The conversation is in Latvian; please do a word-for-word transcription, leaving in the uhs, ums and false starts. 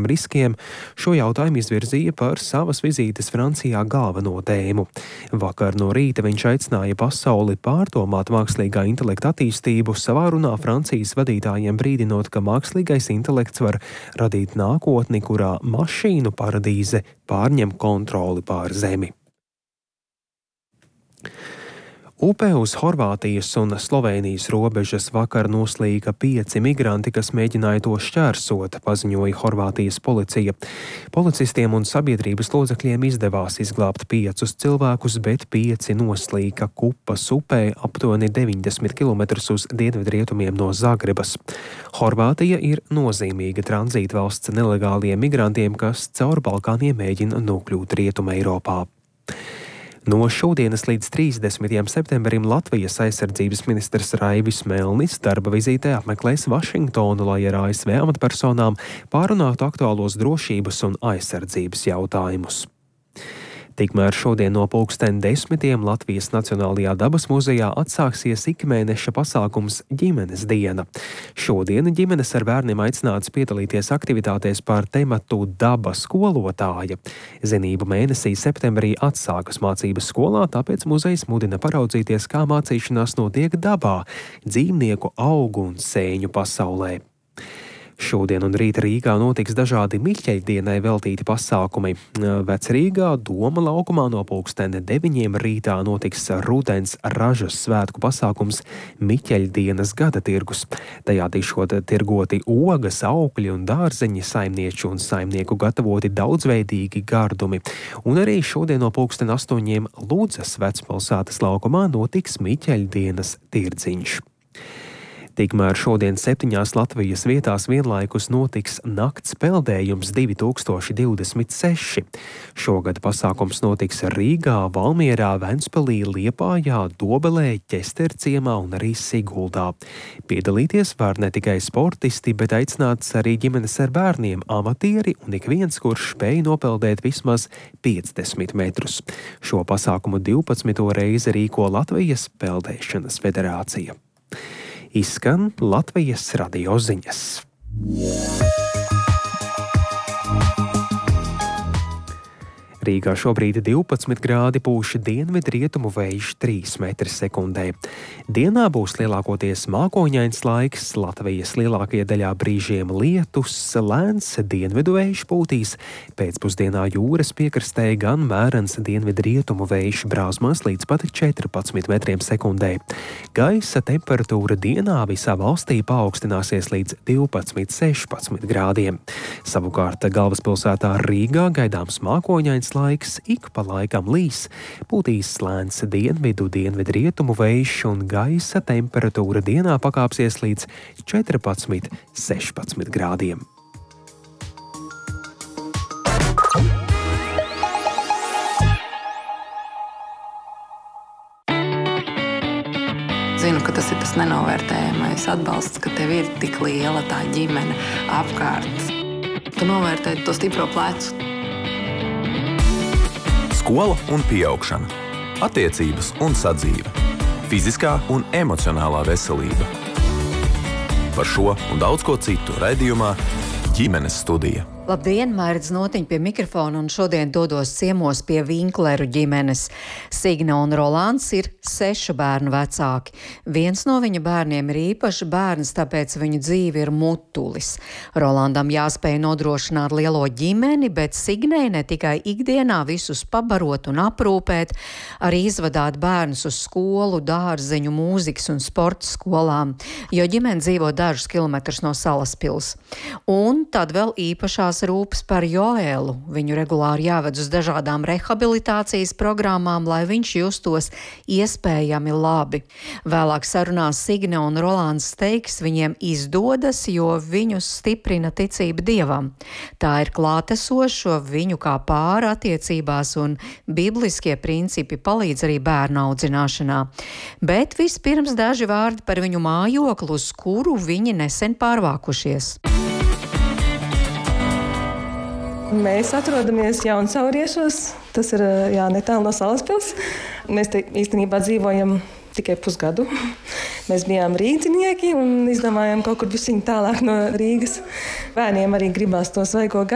iespējamiem riskiem, šo jautājumu izvirzīja par savas vizītes Francijā galveno tēmu. Vakar no rīta viņš aicināja pasauli pārdomāt mākslīgā intelekta attīstību, savā runā Francijas vadītājiem brīdinot, ka mākslīgais intelekts var radīt nākotni, kurā mašīnu paradīze pārņem kontroli pār zemi. Upē uz Horvātijas un Slovēnijas robežas vakar noslīka pieci migranti, kas mēģināja to šķērsot, paziņoja Horvātijas policija. Policistiem un sabiedrības locekļiem izdevās izglābt piecus cilvēkus, bet pieci noslīka Kupas upē aptuveni deviņdesmit kilometrus uz dienvidrietumiem no Zagrebas. Horvātija ir nozīmīga tranzītvalsts nelegāliem migrantiem, kas caur Balkāniem mēģina nokļūt Rietuma Eiropā. No šodienas līdz trīsdesmitajam septembrim Latvijas aizsardzības ministrs Raivis Melnis darba vizītē apmeklēs Vašingtonu, lai ar A S V amatpersonām pārunātu aktuālos drošības un aizsardzības jautājumus. Tikmēr šodien no pulksten desmitiem Latvijas Nacionālajā dabas muzejā atsāksies ikmēneša pasākums Ģimenes diena. Šodien ģimenes ar bērniem aicināts piedalīties aktivitātēs par tematu daba skolotāja. Zinību mēnesī septembrī atsākas mācības skolā, tāpēc muzejs mudina paraudzīties, kā mācīšanās notiek dabā, dzīvnieku, augu un sēņu pasaulē. Šodien un rīt Rīgā notiks dažādi Miķeļdienai veltīti pasākumi. Vecrīgā Doma laukumā no pulksten deviņiem rītā notiks rudens ražas svētku pasākums Miķeļdienas gada tirgus. Tajā tikšot tirgoti ogas, augļi un dārzeņi, saimnieču un saimnieku gatavoti daudzveidīgi gardumi. Un arī šodien no pulksten astoņiem Ludzas vecpilsētas laukumā notiks Miķeļdienas tirdziņš. Tikmēr šodien septiņās Latvijas vietās vienlaikus notiks nakts peldējums divi tūkstoši divdesmit seši. Šogad pasākums notiks Rīgā, Valmierā, Ventspilī, Liepājā, Dobelē, Ķesterciemā un arī Siguldā. Piedalīties var ne tikai sportisti, bet aicināts arī ģimenes ar bērniem, amatieri un ik viens, kurš spēj nopeldēt vismaz piecdesmit metrus. Šo pasākumu divpadsmito reizi rīko Latvijas peldēšanas federācija. Izskan Latvijas radio ziņas. Rīgā šobrīd divpadsmit grādi, pūš dienvidrietumu vējš trīs metri sekundē. Dienā būs lielākoties mākoņains laiks, Latvijas lielākajā daļā brīžiem lietus, lēns dienvidu vējš pūtīs, pēcpusdienā jūras piekrastē gan mērens dienvidrietumu vējš brāzmās līdz pat četrpadsmit metriem sekundē. Gaisa temperatūra dienā visā valstī paaugstināsies līdz divpadsmit sešpadsmit grādiem. Savukārt galvaspilsētā Rīgā gaidāms mākoņains laiks, ik pa laikam līs, pūtīs lēns dienvidu dienvidrietumu vējš un gaisa temperatūra dienā pakāpsies līdz četrpadsmit sešpadsmit grādiem. Zinu, ka tas ir tas nenovērtējamais atbalsts, ka tev ir tik liela tā ģimene apkārt. Tu novērtē to stipro plecu. Skola un pieaugšana, attiecības un sadzīve, fiziskā un emocionālā veselība. Par šo un daudz ko citu raidījumā Ģimenes studija. Labdien, Mairidz Notiņa pie mikrofona un šodien dodos ciemos pie Vinkleru ģimenes. Signe un Rolands ir sešu bērnu vecāki. Viens no viņa bērniem ir īpašs bērns, tāpēc viņu dzīve ir mutulis. Rolandam jāspēj nodrošināt lielo ģimeni, bet Signei ne tikai ikdienā visus pabarot un aprūpēt, arī izvadāt bērnus uz skolu, dārziņu, mūzikas un sporta skolām, jo ģimene dzīvo dažus kilometrus no Salaspils. Un tad vēl īpašās rūpes par Joēlu. Viņu regulāri jāved uz dažādām rehabilitācijas programmām, lai viņš justos iespējami labi. Vēlāk sarunās Signe un Rolands teiks, viņiem izdodas, jo viņus stiprina ticība Dievam. Tā ir klātesošo viņu kā pāra attiecībās un bibliskie principi palīdz arī bērnu audzināšanā. Bet vispirms daži vārdi par viņu mājokli, uz kuru viņi nesen pārvākušies. Mēs atrodamies Jaunsauriešos, tas ir jā, netālu no Salaspils. Mēs te īstenībā dzīvojam tikai pusgadu. Mēs bijām rīdzinieki un izdomājām kaut kur bišķiņ tālāk no Rīgas. Bērniem arī gribās to svaigo